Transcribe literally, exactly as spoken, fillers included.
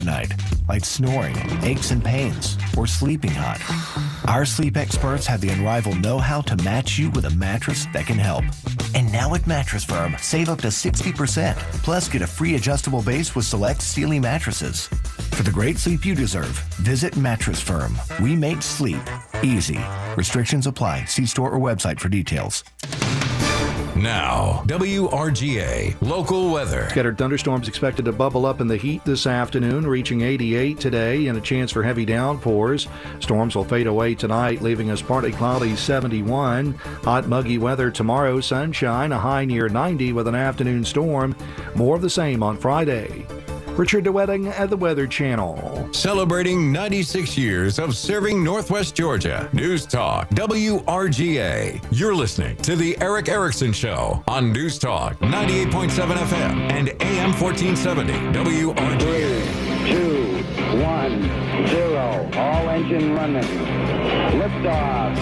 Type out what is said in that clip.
night, like snoring, aches and pains, or sleeping hot. Our sleep experts have the unrivaled know-how to match you with a mattress that can help. And now at Mattress Firm, save up to sixty percent. Plus, get a free adjustable base with select Sealy mattresses. For the great sleep you deserve, visit Mattress Firm. We make sleep easy. Restrictions apply. See store or website for details. Now, W R G A local weather. Scattered thunderstorms expected to bubble up in the heat this afternoon, reaching eighty-eight today, and a chance for heavy downpours. Storms will fade away tonight, leaving us partly cloudy, seventy-one. Hot, muggy weather tomorrow, sunshine, a high near ninety with an afternoon storm. More of the same on Friday. Richard DeWetting at the Weather Channel. Celebrating ninety-six years of serving Northwest Georgia. News Talk, W R G A. You're listening to The Eric Erickson Show on News Talk, ninety-eight point seven F M and A M fourteen seventy, W R G A. Three, two, one, zero. All engine running. Liftoff.